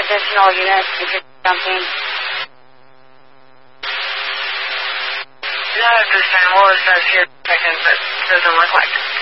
additional units if you're jumping. Not at this time. We'll assess here in a second, but it doesn't look like it.